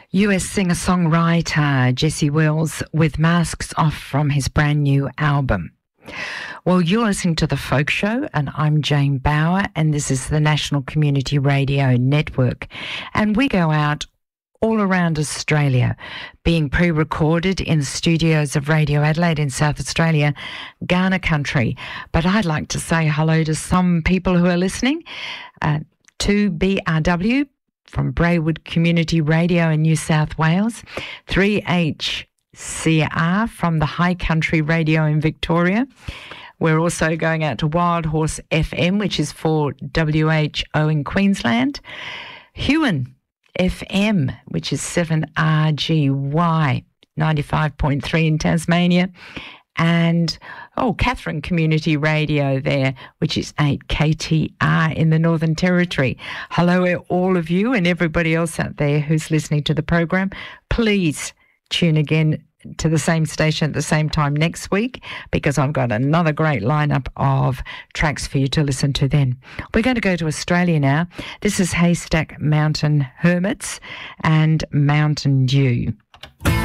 US singer-songwriter Jesse Wills with Masks Off from his brand new album. Well, you're listening to The Folk Show, and I'm Jane Bauer, and this is the National Community Radio Network. And we go out all around Australia, being pre-recorded in the studios of Radio Adelaide in South Australia, Kaurna Country. But I'd like to say hello to some people who are listening to BRW from Braewood Community Radio in New South Wales, 3HCR from the High Country Radio in Victoria. We're also going out to Wild Horse FM, which is for WHO in Queensland, Huon FM, which is 7RGY, 95.3 in Tasmania, and Catherine Community Radio there, which is 8KTR in the Northern Territory. Hello, all of you and everybody else out there who's listening to the program. Please tune again to the same station at the same time next week, because I've got another great lineup of tracks for you to listen to then. We're going to go to Australia now. This is Haystack Mountain Hermits and Mountain Dew.